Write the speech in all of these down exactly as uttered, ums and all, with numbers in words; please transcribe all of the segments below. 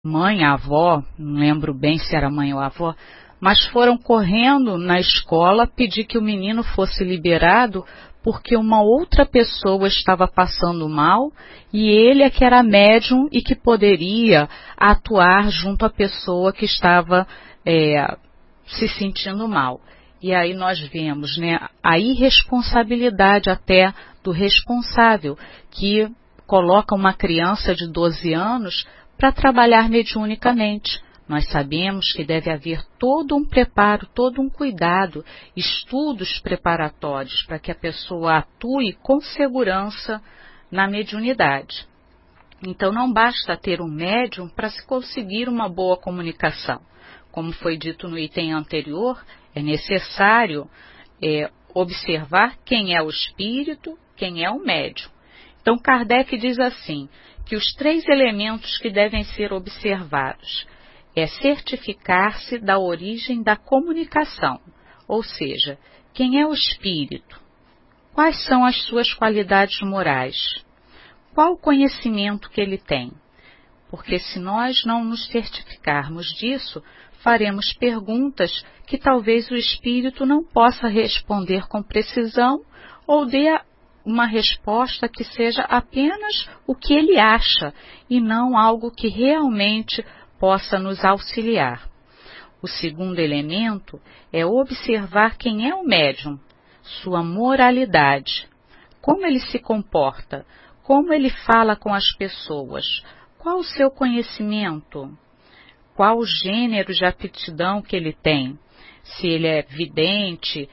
mãe, a avó, não lembro bem se era mãe ou avó, mas foram correndo na escola pedir que o menino fosse liberado porque uma outra pessoa estava passando mal e ele é que era médium e que poderia atuar junto à pessoa que estava é, se sentindo mal. E aí nós vemos, né, a irresponsabilidade até do responsável, que coloca uma criança de doze anos para trabalhar mediunicamente. Nós sabemos que deve haver todo um preparo, todo um cuidado, estudos preparatórios para que a pessoa atue com segurança na mediunidade. Então não basta ter um médium para se conseguir uma boa comunicação. Como foi dito no item anterior, é necessário é, observar quem é o espírito, quem é o médium. Então Kardec diz assim, que os três elementos que devem ser observados é certificar-se da origem da comunicação, ou seja, quem é o espírito, quais são as suas qualidades morais, qual o conhecimento que ele tem, porque se nós não nos certificarmos disso, faremos perguntas que talvez o espírito não possa responder com precisão ou dê uma resposta que seja apenas o que ele acha e não algo que realmente possa nos auxiliar. O segundo elemento é observar quem é o médium, sua moralidade, como ele se comporta, como ele fala com as pessoas, qual o seu conhecimento, qual o gênero de aptidão que ele tem, se ele é vidente,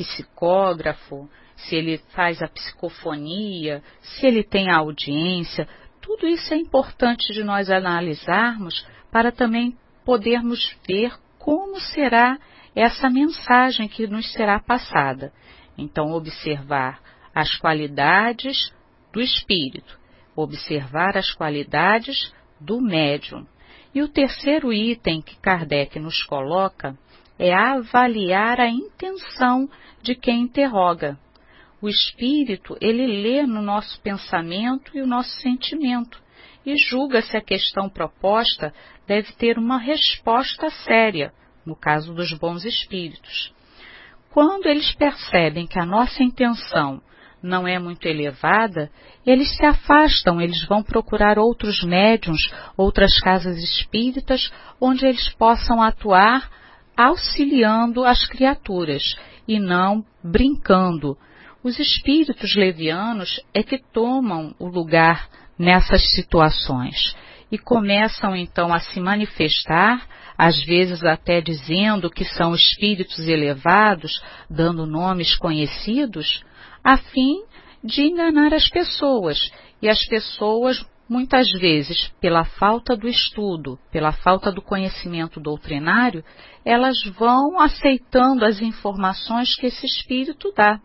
psicógrafo, se ele faz a psicofonia, se ele tem a audiência, tudo isso é importante de nós analisarmos para também podermos ver como será essa mensagem que nos será passada. Então, observar as qualidades do espírito, observar as qualidades do médium. E o terceiro item que Kardec nos coloca é avaliar a intenção de quem interroga. O espírito, ele lê no nosso pensamento e o nosso sentimento e julga se a questão proposta deve ter uma resposta séria, no caso dos bons espíritos. Quando eles percebem que a nossa intenção não é muito elevada, eles se afastam, eles vão procurar outros médiuns, outras casas espíritas, onde eles possam atuar auxiliando as criaturas e não brincando. Os espíritos levianos é que tomam o lugar nessas situações e começam então a se manifestar, às vezes até dizendo que são espíritos elevados, dando nomes conhecidos, a fim de enganar as pessoas. E as pessoas, muitas vezes, pela falta do estudo, pela falta do conhecimento doutrinário, elas vão aceitando as informações que esse espírito dá.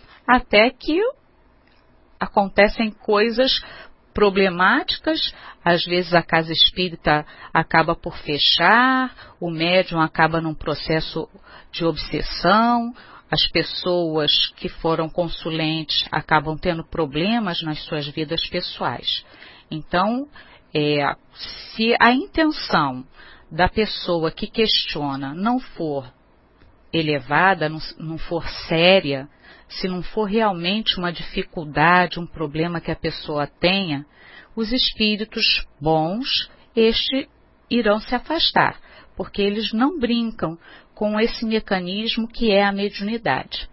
Até que acontecem coisas problemáticas, às vezes a casa espírita acaba por fechar, o médium acaba num processo de obsessão, as pessoas que foram consulentes acabam tendo problemas nas suas vidas pessoais. Então, é, se a intenção da pessoa que questiona não for elevada, não, não for séria, se não for realmente uma dificuldade, um problema que a pessoa tenha, os espíritos bons, este irão se afastar, porque eles não brincam com esse mecanismo que é a mediunidade.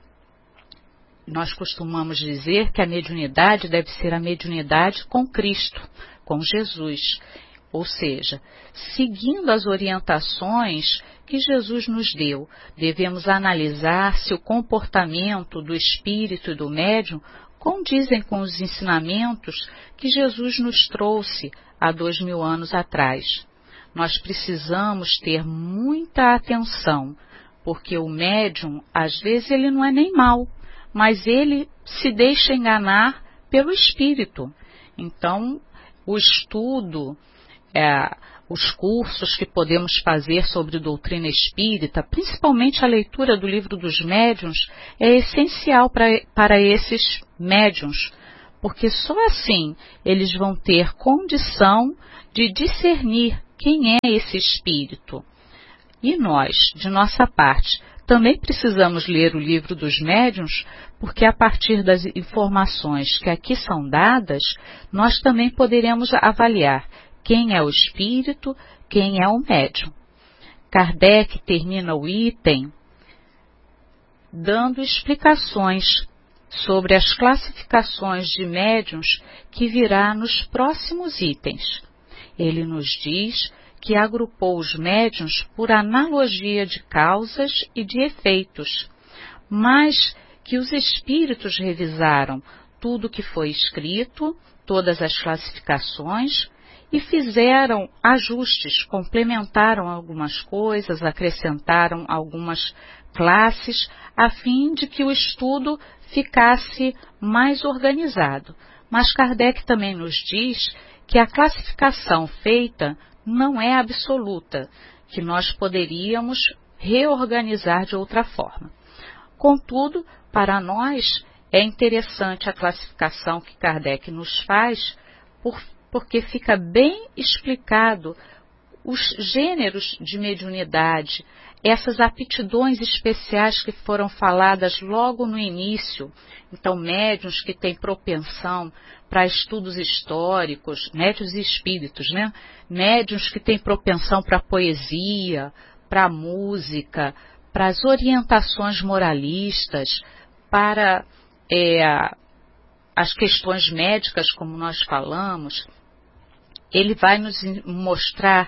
Nós costumamos dizer que a mediunidade deve ser a mediunidade com Cristo, com Jesus, ou seja, seguindo as orientações que Jesus nos deu, devemos analisar se o comportamento do espírito e do médium condizem com os ensinamentos que Jesus nos trouxe há dois mil anos atrás. Nós precisamos ter muita atenção, porque o médium, às vezes, ele não é nem mau, mas ele se deixa enganar pelo espírito. Então, o estudo, é, os cursos que podemos fazer sobre doutrina espírita, principalmente a leitura do livro dos médiuns, é essencial pra, para esses médiuns, porque só assim eles vão ter condição de discernir quem é esse espírito. E nós, de nossa parte, também precisamos ler o livro dos médiuns, porque a partir das informações que aqui são dadas, nós também poderemos avaliar quem é o espírito, quem é o médium. Kardec termina o item dando explicações sobre as classificações de médiuns que virá nos próximos itens. Ele nos diz que agrupou os médiuns por analogia de causas e de efeitos, mas que os espíritos revisaram tudo que foi escrito, todas as classificações, e fizeram ajustes, complementaram algumas coisas, acrescentaram algumas classes, a fim de que o estudo ficasse mais organizado. Mas Kardec também nos diz que a classificação feita não é absoluta, que nós poderíamos reorganizar de outra forma. Contudo, para nós é interessante a classificação que Kardec nos faz, por, porque fica bem explicado os gêneros de mediunidade, essas aptidões especiais que foram faladas logo no início. Então, médiuns que têm propensão para estudos históricos, médiuns e espíritos, né? Médiuns que têm propensão para poesia, para música, para as orientações moralistas, para é, as questões médicas, como nós falamos. Ele vai nos mostrar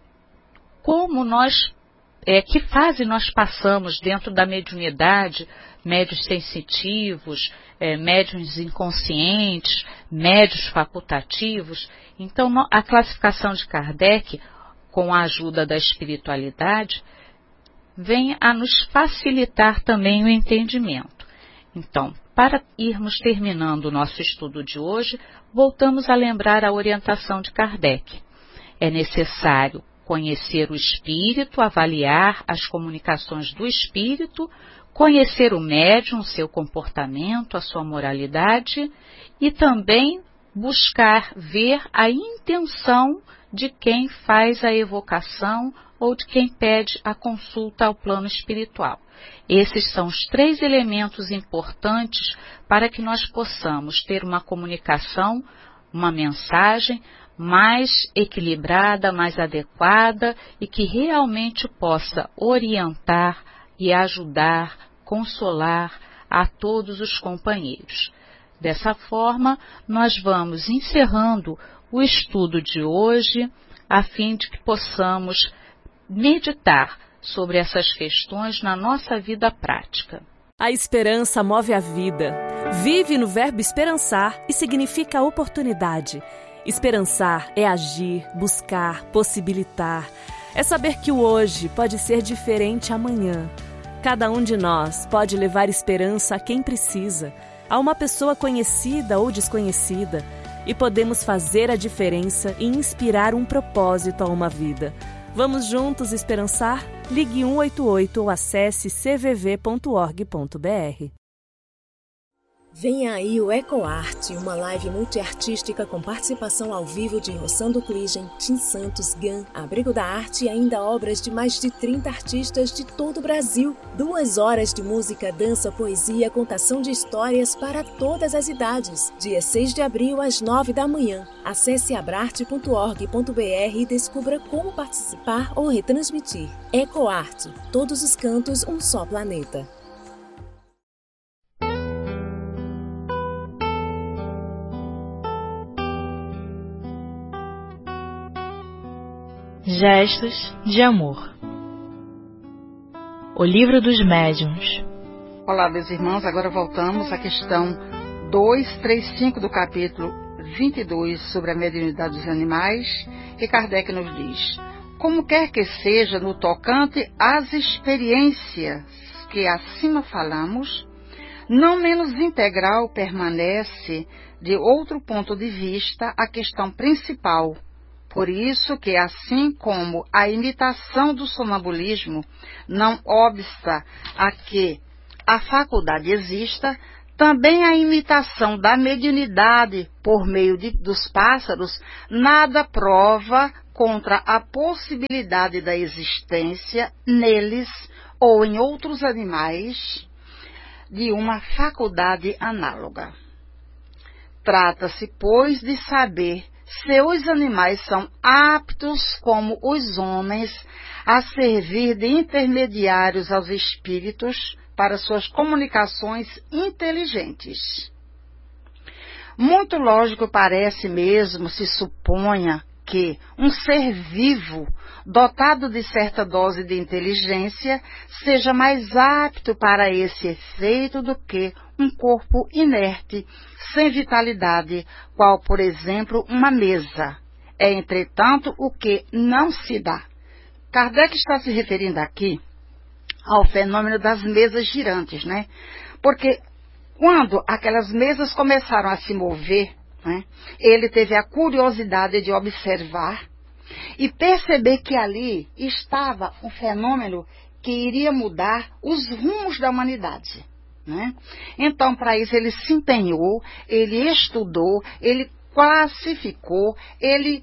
como nós, é, que fase nós passamos dentro da mediunidade, médiuns sensitivos, é, médiuns inconscientes, médiuns facultativos. Então, a classificação de Kardec, com a ajuda da espiritualidade, vem a nos facilitar também o entendimento. Então, para irmos terminando o nosso estudo de hoje, voltamos a lembrar a orientação de Kardec. É necessário conhecer o espírito, avaliar as comunicações do espírito, conhecer o médium, seu comportamento, a sua moralidade e também buscar ver a intenção de quem faz a evocação ou de quem pede a consulta ao plano espiritual. Esses são os três elementos importantes para que nós possamos ter uma comunicação, uma mensagem mais equilibrada, mais adequada e que realmente possa orientar e ajudar, consolar a todos os companheiros. Dessa forma, nós vamos encerrando o estudo de hoje, a fim de que possamos meditar sobre essas questões na nossa vida prática. A esperança move a vida. Vive no verbo esperançar e significa oportunidade. Esperançar é agir, buscar, possibilitar. É saber que o hoje pode ser diferente amanhã. Cada um de nós pode levar esperança a quem precisa, a uma pessoa conhecida ou desconhecida, e podemos fazer a diferença e inspirar um propósito a uma vida. Vamos juntos esperançar? Ligue um oito oito ou acesse c v v ponto org ponto b r. Vem aí o EcoArte, uma live multiartística com participação ao vivo de Rossando Kligen, Tim Santos, Gan, Abrigo da Arte e ainda obras de mais de trinta artistas de todo o Brasil. Duas horas de música, dança, poesia, contação de histórias para todas as idades. Dia seis de abril, às nove da manhã. Acesse abrarte ponto org ponto b r e descubra como participar ou retransmitir. EcoArte, todos os cantos, um só planeta. Gestos de amor. O livro dos médiuns. Olá, meus irmãos, agora voltamos à questão duzentos e trinta e cinco do capítulo vinte e dois sobre a mediunidade dos animais, e Kardec nos diz: como quer que seja no tocante às experiências que acima falamos, não menos integral permanece, de outro ponto de vista, a questão principal. Por isso que, assim como a imitação do sonambulismo não obsta a que a faculdade exista, também a imitação da mediunidade por meio de, dos pássaros nada prova contra a possibilidade da existência neles ou em outros animais de uma faculdade análoga. Trata-se, pois, de saber se os animais são aptos, como os homens, a servir de intermediários aos espíritos para suas comunicações inteligentes. Muito lógico parece mesmo se suponha que um ser vivo, dotado de certa dose de inteligência, seja mais apto para esse efeito do que um corpo inerte, sem vitalidade, qual, por exemplo, uma mesa. É, entretanto, o que não se dá. Kardec está se referindo aqui ao fenômeno das mesas girantes, né? Porque quando aquelas mesas começaram a se mover, né, ele teve a curiosidade de observar e perceber que ali estava um fenômeno que iria mudar os rumos da humanidade. Né? Então, para isso, ele se empenhou, ele estudou, ele classificou, ele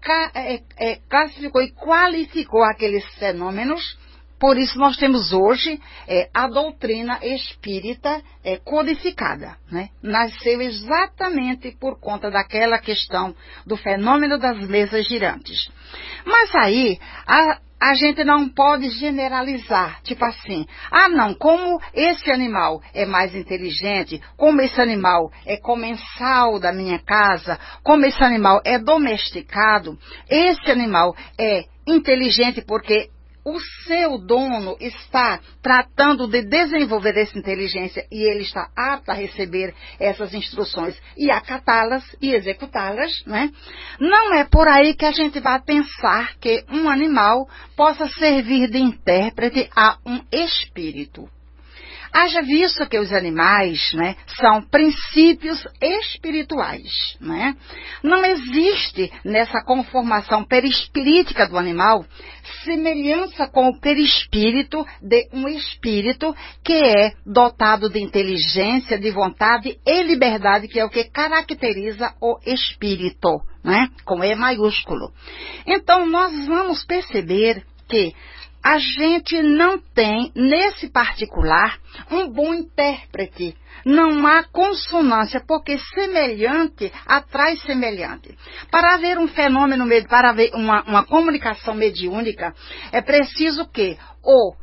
é, é, classificou e qualificou aqueles fenômenos. Por isso nós temos hoje é, a doutrina espírita é, codificada. Né? Nasceu exatamente por conta daquela questão do fenômeno das mesas girantes. Mas aí a, a gente não pode generalizar, tipo assim, ah não, como esse animal é mais inteligente, como esse animal é comensal da minha casa, como esse animal é domesticado, esse animal é inteligente porque o seu dono está tratando de desenvolver essa inteligência e ele está apto a receber essas instruções e acatá-las e executá-las, né? Não é por aí que a gente vai pensar que um animal possa servir de intérprete a um espírito. Haja visto que os animais, né, são princípios espirituais. Né? Não existe nessa conformação perispirítica do animal semelhança com o perispírito de um espírito que é dotado de inteligência, de vontade e liberdade, que é o que caracteriza o espírito, né? Com E maiúsculo. Então, nós vamos perceber que a gente não tem, nesse particular, um bom intérprete. Não há consonância, porque semelhante atrai semelhante. Para haver um fenômeno, para haver uma, uma comunicação mediúnica, é preciso que o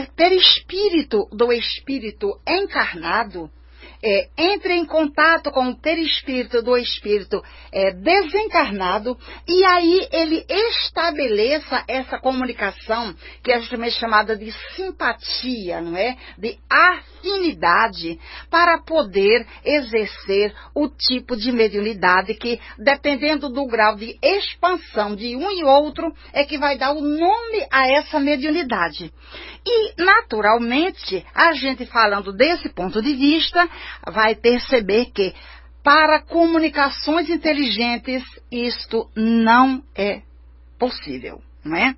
perispírito do espírito encarnado É, entre em contato com o perispírito do espírito é, desencarnado e aí ele estabeleça essa comunicação que é justamente chamada de simpatia, não é? De afinidade para poder exercer o tipo de mediunidade que, dependendo do grau de expansão de um e outro, é que vai dar o nome a essa mediunidade. E, naturalmente, a gente falando desse ponto de vista, vai perceber que, para comunicações inteligentes, isto não é possível, não é?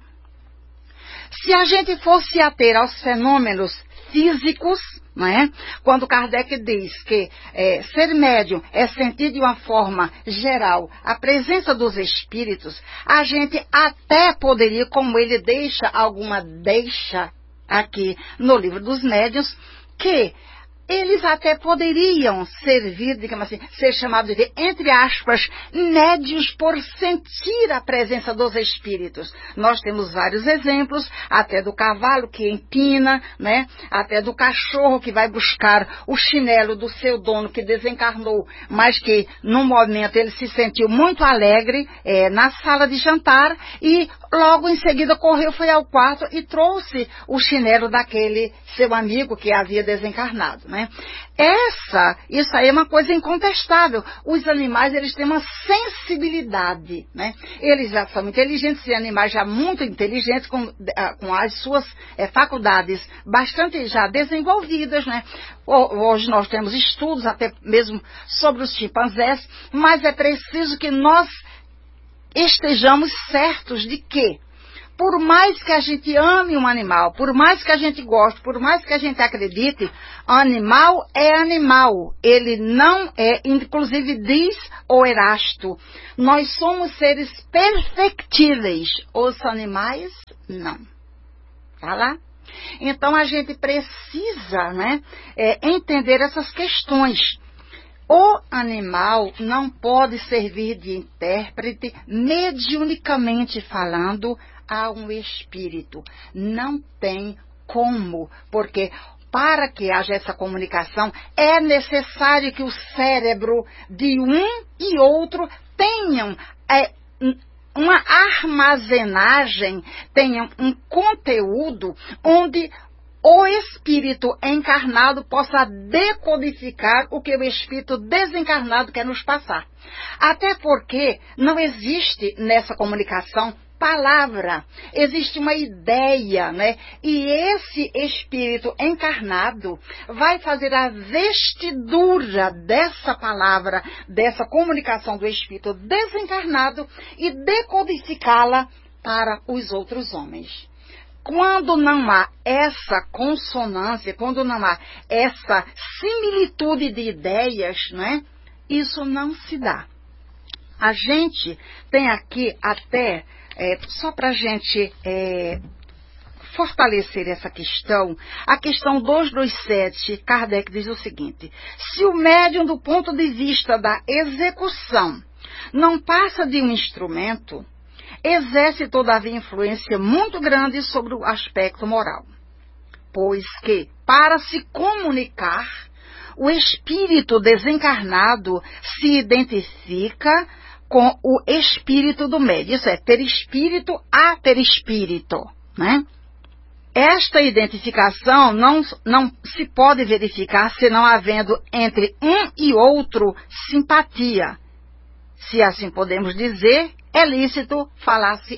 Se a gente fosse ater aos fenômenos físicos, não é? Quando Kardec diz que é, ser médium é sentir de uma forma geral a presença dos espíritos, a gente até poderia, como ele deixa alguma deixa aqui no livro dos médiuns, que eles até poderiam servir, digamos assim, ser chamados de, entre aspas, médios por sentir a presença dos espíritos. Nós temos vários exemplos, até do cavalo que empina, né? Até do cachorro que vai buscar o chinelo do seu dono que desencarnou, mas que, num momento, ele se sentiu muito alegre é, na sala de jantar e logo em seguida correu, foi ao quarto e trouxe o chinelo daquele seu amigo que havia desencarnado, né? Essa, isso aí é uma coisa incontestável. Os animais, eles têm uma sensibilidade, né? Eles já são inteligentes, e animais já muito inteligentes, com, com as suas é, faculdades bastante já desenvolvidas, né? Hoje nós temos estudos até mesmo sobre os chimpanzés, mas é preciso que nós estejamos certos de que, Por mais que a gente ame um animal, por mais que a gente goste, por mais que a gente acredite, animal é animal. Ele não é, inclusive diz o Erasto, nós somos seres perfectíveis. Os animais, não. Tá lá? Então a gente precisa, né, é, entender essas questões. O animal não pode servir de intérprete, mediunicamente falando, a um espírito. Não tem como, porque para que haja essa comunicação, é necessário que o cérebro de um e outro tenham é, uma armazenagem, tenham um conteúdo onde o espírito encarnado possa decodificar o que o espírito desencarnado quer nos passar. Até porque não existe nessa comunicação palavra, existe uma ideia, né? E esse espírito encarnado vai fazer a vestidura dessa palavra, dessa comunicação do espírito desencarnado e decodificá-la para os outros homens. Quando não há essa consonância, quando não há essa similitude de ideias, né? Isso não se dá. A gente tem aqui até É, só para a gente é, fortalecer essa questão, a questão duzentos e vinte e sete, Kardec diz o seguinte: se o médium, do ponto de vista da execução, não passa de um instrumento, exerce todavia influência muito grande sobre o aspecto moral. Pois que, para se comunicar, o espírito desencarnado se identifica com o espírito do médium. Isso é, perispírito a perispírito, né? Esta identificação não, não se pode verificar se não havendo entre um e outro simpatia. Se assim podemos dizer, é lícito falar-se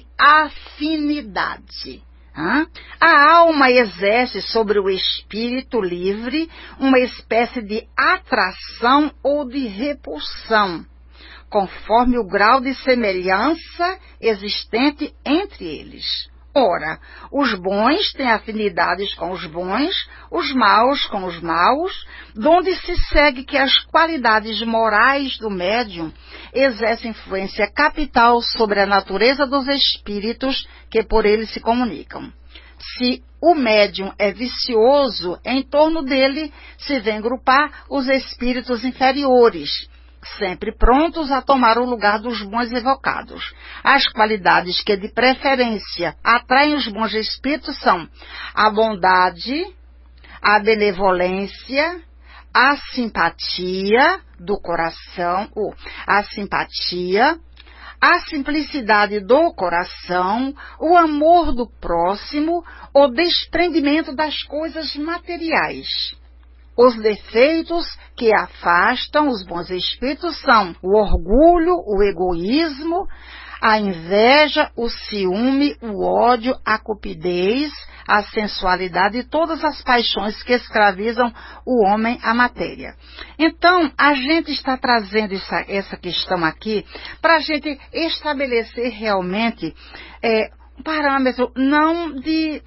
afinidade. Hein? A alma exerce sobre o espírito livre uma espécie de atração ou de repulsão, conforme o grau de semelhança existente entre eles. Ora, os bons têm afinidades com os bons, os maus com os maus, donde se segue que as qualidades morais do médium exercem influência capital sobre a natureza dos espíritos que por ele se comunicam. Se o médium é vicioso, em torno dele se vêm grupar os espíritos inferiores, sempre prontos a tomar o lugar dos bons evocados. As qualidades que de preferência atraem os bons espíritos são a bondade, a benevolência, a simpatia do coração, ou a simpatia, a simplicidade do coração, o amor do próximo, o desprendimento das coisas materiais. Os defeitos que afastam os bons espíritos são o orgulho, o egoísmo, a inveja, o ciúme, o ódio, a cupidez, a sensualidade e todas as paixões que escravizam o homem à matéria. Então, a gente está trazendo essa, essa questão aqui para a gente estabelecer realmente é, um parâmetro não de...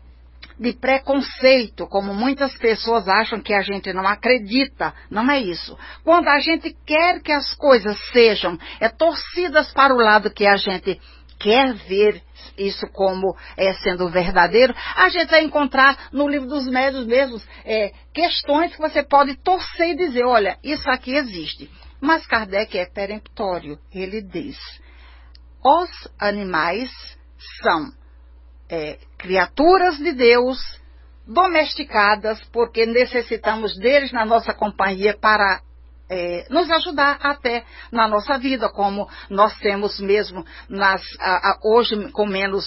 de preconceito, como muitas pessoas acham que a gente não acredita. Não é isso. Quando a gente quer que as coisas sejam é, torcidas para o lado que a gente quer ver isso como é, sendo verdadeiro, a gente vai encontrar no livro dos médiuns mesmos é, questões que você pode torcer e dizer, olha, isso aqui existe. Mas Kardec é peremptório. Ele diz, os animais são É, criaturas de Deus, domesticadas, porque necessitamos deles na nossa companhia para é, nos ajudar até na nossa vida, como nós temos mesmo nas, a, a, hoje com menos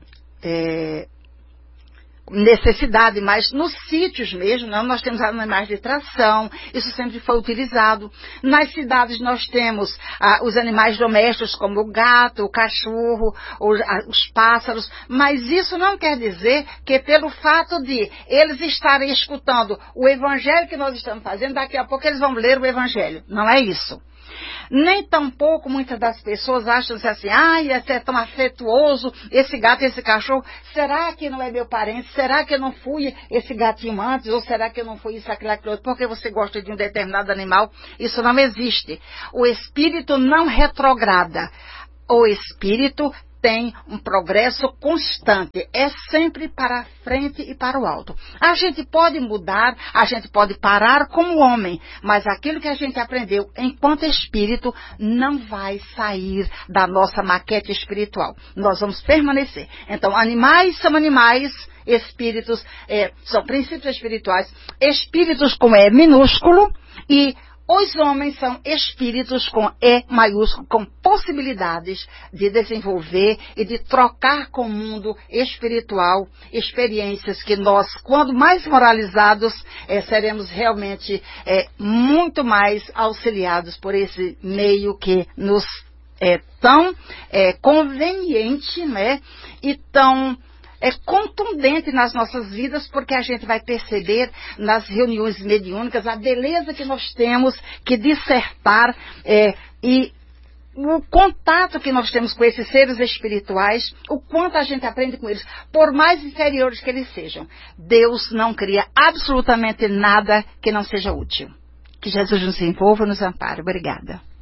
é, necessidade, mas nos sítios mesmo, não, nós temos animais de tração, isso sempre foi utilizado. Nas cidades nós temos ah, os animais domésticos, como o gato, o cachorro, os, ah, os pássaros, mas isso não quer dizer que pelo fato de eles estarem escutando o evangelho que nós estamos fazendo, daqui a pouco eles vão ler o evangelho. Não é isso. Nem tampouco muitas das pessoas acham assim, ai, esse é tão afetuoso, esse gato, esse cachorro, será que não é meu parente? Será que eu não fui esse gatinho antes? Ou será que eu não fui isso, aquilo, aquilo outro? Porque você gosta de um determinado animal? Isso não existe. O espírito não retrograda. O espírito tem um progresso constante, é sempre para a frente e para o alto. A gente pode mudar, a gente pode parar como homem, mas aquilo que a gente aprendeu enquanto espírito não vai sair da nossa maquete espiritual. Nós vamos permanecer. Então, animais são animais, espíritos é, são princípios espirituais, espíritos com E minúsculo e os homens são espíritos com E maiúsculo, com possibilidades de desenvolver e de trocar com o mundo espiritual experiências que nós, quando mais moralizados, é, seremos realmente é, muito mais auxiliados por esse meio que nos é tão é, conveniente, né, e tão é contundente nas nossas vidas, porque a gente vai perceber nas reuniões mediúnicas a beleza que nós temos que dissertar é, e o contato que nós temos com esses seres espirituais, o quanto a gente aprende com eles, por mais inferiores que eles sejam. Deus não cria absolutamente nada que não seja útil. Que Jesus nos envolva e nos ampare. Obrigada.